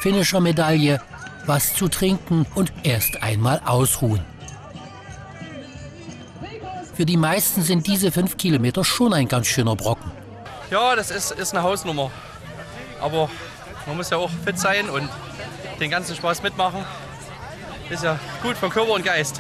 Finisher-Medaille, was zu trinken und erst einmal ausruhen. Für die meisten sind diese 5 Kilometer schon ein ganz schöner Brocken. Ja, das ist eine Hausnummer. Aber man muss ja auch fit sein und den ganzen Spaß mitmachen. Ist ja gut für Körper und Geist.